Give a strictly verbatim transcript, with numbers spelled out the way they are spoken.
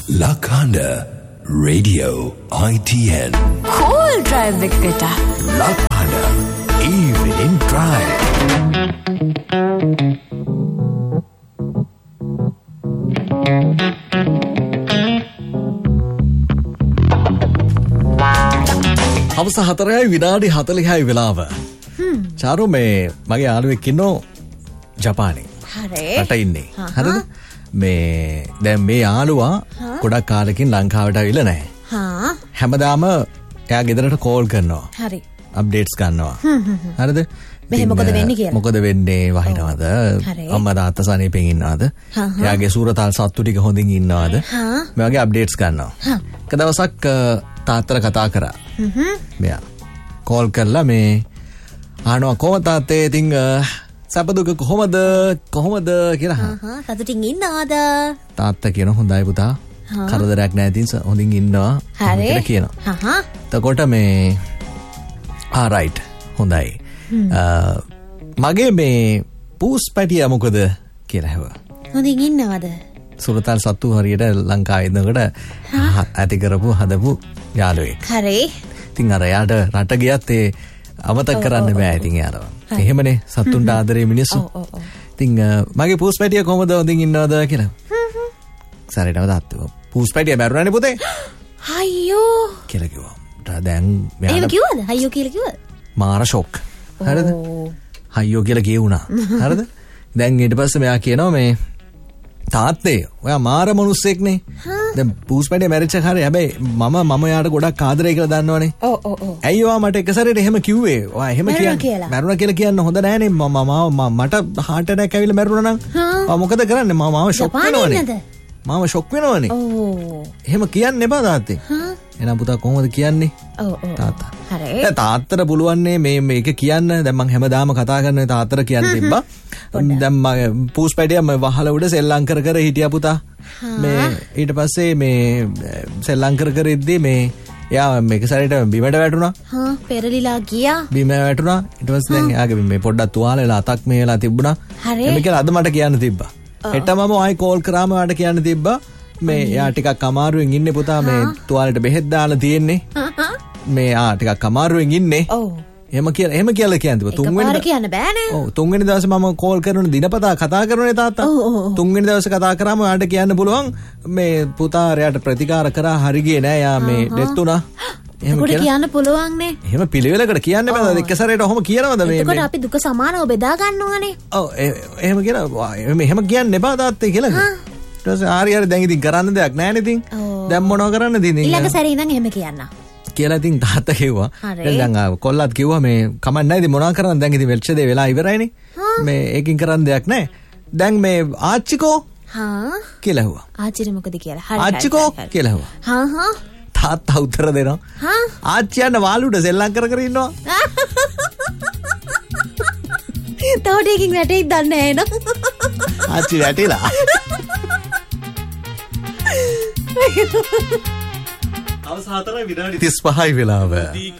Lakanda Radio I T N. Cool drive එකට. Lakanda Evening Drive. හවස හතරයි විනාඩි හතලිහයි වෙලාව. චාරු මේ මගේ යාළුවෙක් ඉන්නෝ ජපානයේ. හරි. රට ඉන්නේ. හරිද? මේ දැන් මේ යාළුවා ගොඩක් කාලෙකින් ලංකාවට ආවිලා නැහැ. හා. හැමදාම එයා ගෙදරට කෝල් කරනවා. හරි. අප්ඩේට්ස් ගන්නවා. හරිද? මෙහෙ මොකද වෙන්නේ කියලා. මොකද වෙන්නේ වහිනවද? අම්මා තාත්තා සනීපෙන් ඉන්නවද? එයාගේ සූරතාල් සත්තු ටික හොඳින් ඉන්නවද? මේ වගේ අප්ඩේට්ස් ගන්නවා. එක දවසක් තාත්තට කතා කරා. මෙයා කෝල් කරලා මේ අහනවා කොහොමද තාත්තේ ඉතින් සැප දුක කොහොමද කොහොමද කියලා අහනවා. හා සතුටින් ඉන්නවද? තාත්තා කියන හොඳයි පුතා. කරදරයක් නැහැ ඉතින් හොඳින් ඉන්නවා කියලා කියනවා. හා. එතකොට මේ ආ රයිට් හොඳයි. මගේ මේ පූස් පැටියා මොකද කියලා ඇහුවා. හොඳින් ඉන්නවද? සුරතල් සත්තු හරියට ලංකාවේ ඉන්නකොට ඇති කරපු හදපු යාළුවෙක්. හරි. ඉතින් අර යාට රට ගියත් ඒ අමතක කරන්න බෑ ඉතින් යාළුවා. එහෙමනේ සත්තුන්ට ආදරේ මිනිස්සු. ඉතින් මගේ පූස් පැටියා කොහොමද හොඳින් ඉන්නවද කියලා. සරේටම තාත්තා පූස් පැටියා මැරුණානේ පුතේ. අයියෝ කියලා කිව්වා. දැන් මෙයා එහෙම කිව්වද? අයියෝ කියලා කිව්වද? මාර ෂොක්. හරිද? අයියෝ කියලා කියුණා. හරිද? දැන් ඊට පස්සේ මෙයා කියනවා මේ තාත්තේ ඔයා මාර මිනිස්සෙක්නේ. දැන් පූස් පැටියා මැරිච්ච කාරේ හැබැයි මම මම යාට ගොඩක් ආදරේ කියලා දන්නවනේ. ඔව් ඔව් ඔව්. ඇයි ඔයා මට එක සැරේට එහෙම කිව්වේ? ඔයා එහෙම කියන්නේ මැරුණා කියලා කියන්න හොඳ නෑනේ. මම මට හાર્ට් ඇටැක් ඇවිල්ලා මැරුණා නම් ඔයා මොකද කරන්නේ? මම මාව ෂොක් වෙනවනේ. මාව ෂොක් වෙනවනේ. ඔව්. එහෙම කියන්න එපා තාත්තේ. එහෙනම් පුතා කොහොමද කියන්නේ? ඔව් ඔව්. තාත්තා. හරි. දැන් තාත්තට පුළුවන් මේ මේක කියන්න. දැන් මම හැමදාම කතා කරන්නේ තාත්තට කියන්න තිබ්බා. දැන් මම පූස් පැටියා මම වහල උඩ සෙල්ලම් කර කර හිටියා පුතා. මේ ඊට පස්සේ මේ සෙල්ලම් කර කර ඉද්දී මේ එයා මේක සැරේට බිමට වැටුණා. හා පෙරලිලා ගියා. බිම වැටුණා. ඊට පස්සේ දැන් එයාගේ මේ පොඩ්ඩක් තුවාල වෙලා අතක් මේ වෙලා තිබුණා. හරි. එමෙ කියලා අද මට කියන්න තිබ්බා. හෙට මම ආයි කෝල් කරාම වාට කියන්න තිබ්බා. මේ එයා ටිකක් අමාරුවෙන් ඉන්නේ පුතා මේ තුවාලෙට බෙහෙත් දාලා තියෙන්නේ. මේ ආ ටිකක් අමාරුවෙන් ඉන්නේ. ඔව්. එහෙම කියලා එහෙම කියලා කියන්නේ තුන්වෙනි දවසේ කියන්න බෑනේ. ඔව් තුන්වෙනි දවසේ මම කෝල් කරන දිනපතා කතා කරනනේ තාත්තා. තුන්වෙනි දවසේ කතා කරාම යාට කියන්න පුළුවන් මේ පුතා රැයට ප්‍රතිකාර කරා හරි ගියේ නෑ යා මේ ඩෙත් උනා. එහෙම කියලා කියන්න පුළුවන් නේ. එහෙම පිළිවෙලකට කියන්න බෑ. එක සැරේට ඔහොම කියනවද මේ එතකොට අපි දුක සමානව බෙදා ගන්නවනේ. ඔව් එහෙම කියලා එහෙම කියන්න එපා තාත්තේ කියලා. ඊට පස්සේ ආරි ආරි දැන් ඉතින් කරන්න දෙයක් නෑනේ ඉතින්. දැන් මොනව කරන්නද ඉතින්? ඊළඟ සැරේ ඉඳන් එහෙම කියන්න. කියලා ඉතින් තාත්තා කිව්වා. දැන් කොල්ලත් කිව්වා මේ කමක් නැහැ ඉතින් මොනවා කරන්නද දැන් ඉතින් වෙච්ච දේ වෙලා ඉවරයිනේ. මේ ඒකින් කරන්න දෙයක් නැහැ. දැන් මේ ආච්චිකෝ හා කියලා ඇහුවා. ආච්චිට මොකද කියලා? හරි ආච්චිකෝ කියලා ඇහුවා. හා හා තාත්තා උත්තර දෙනවා. හා ආච්චි යන වාලුවට සෙල්ලම් කර කර ඉන්නවා. තවට එකකින් වැටෙයිද දන්නේ නැහැ නේද? ආච්චි වැටිලා. අවස හතරයි විනාඩි තිස් පහයි වෙලාව.